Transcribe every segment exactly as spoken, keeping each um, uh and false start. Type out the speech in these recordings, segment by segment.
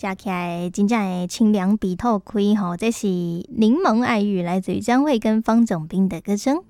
吃起来真正的清凉鼻透开吼，这是柠檬爱玉，来自于江蕙跟方炯斌的歌声。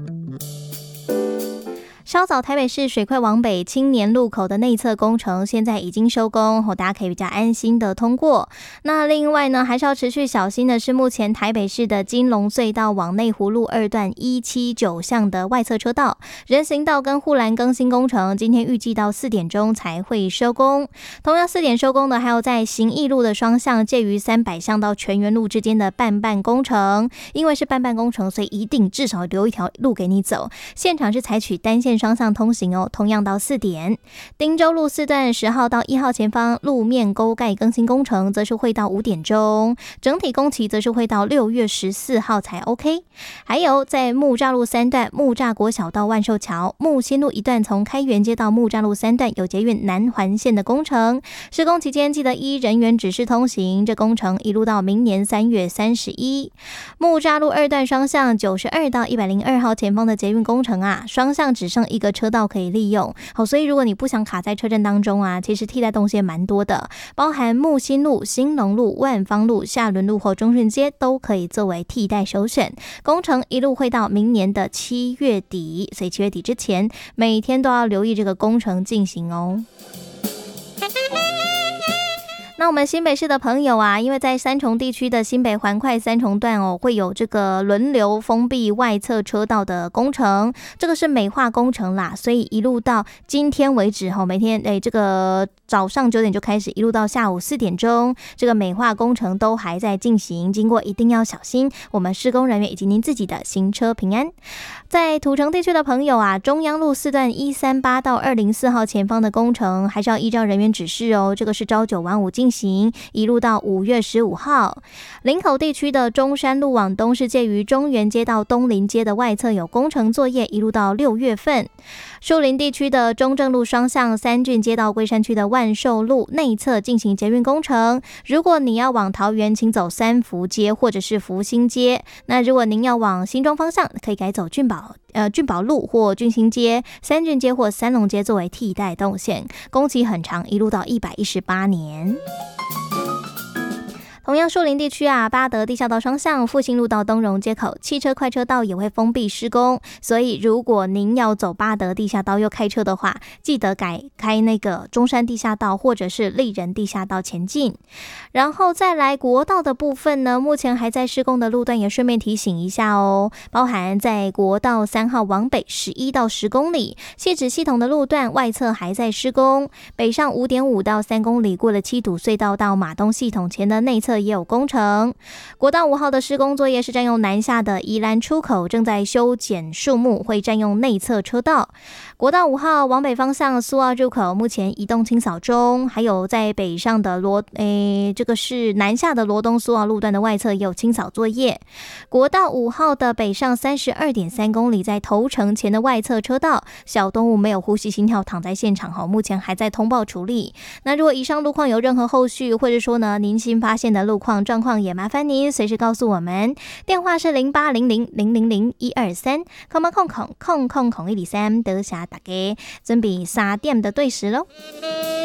稍早台北市水快往北青年路口的内侧工程现在已经收工，大家可以比较安心的通过。那另外呢，还是要持续小心的是，目前台北市的金龙隧道往内湖路二段一七九巷的外侧车道、人行道跟护栏更新工程，今天预计到四点钟才会收工。同样四点收工的还有在行义路的双向介于三百巷到全园路之间的半半工程，因为是半半工程，所以一定至少留一条路给你走。现场是采取单线双向通行哦，同样到四点。汀州路四段十号到一号前方路面沟盖更新工程，则是会到五点钟，整体工期则是会到六月十四号才 OK。还有在木栅路三段木栅国小到万寿桥、木新路一段从开元街到木栅路三段有捷运南环线的工程，施工期间记得依人员指示通行，这工程一路到明年三月三十一。木栅路二段双向九十二到一百零二号前方的捷运工程啊，双向只剩一个车道可以利用，好，所以如果你不想卡在车阵当中啊，其实替代动线蛮多的，包含木新路、兴隆路、万芳路、下仑路或中顺街都可以作为替代首选。工程一路会到明年的七月底，所以七月底之前每天都要留意这个工程进行哦。那我们新北市的朋友啊，因为在三重地区的新北环快三重段哦，会有这个轮流封闭外侧车道的工程，这个是美化工程啦，所以一路到今天为止哈，每天诶这个早上九点就开始，一路到下午四点钟，这个美化工程都还在进行，经过一定要小心，我们施工人员以及您自己的行车平安。在土城地区的朋友啊，中央路四段一三八到二零四号前方的工程，还是要依照人员指示哦，这个是朝九晚五进行，一路到五月十五号。林口地区的中山路往东是介于中原街到东林街的外侧有工程作业，一路到六月份。树林地区的中正路双向三郡街到龟山区的万寿路内侧进行捷运工程，如果你要往桃园，请走三福街或者是福兴街，那如果您要往新庄方向，可以改走郡宝呃郡宝路或郡兴街、三郡街或三龙街作为替代动线，工期很长，一路到一百一十八年。同样树林地区啊，八德地下道双向复兴路到东荣街口汽车快车道也会封闭施工，所以如果您要走八德地下道又开车的话，记得改开那个中山地下道或者是立人地下道前进。然后再来国道的部分呢，目前还在施工的路段也顺便提醒一下哦，包含在国道三号往北十一到十公里汐止系统的路段外侧还在施工，北上五点五到三公里过了七堵隧道到马东系统前的内侧也有工程。国道五号的施工作业是占用南下的宜兰出口，正在修剪树木，会占用内侧车道。国道五号往北方向苏澳入口目前移动清扫中，还有在北上的罗诶，这个是南下的罗东苏澳路段的外侧也有清扫作业。国道五号的北上 三十二点三公里在头城前的外侧车道，小动物没有呼吸心跳躺在现场，目前还在通报处理。那如果以上路况有任何后续，或者说呢您新发现的路况状况，也麻烦您随时告诉我们，电话是零八零零零零零一二三，空空空空空空一二三，多谢大家，准备三点的对时咯。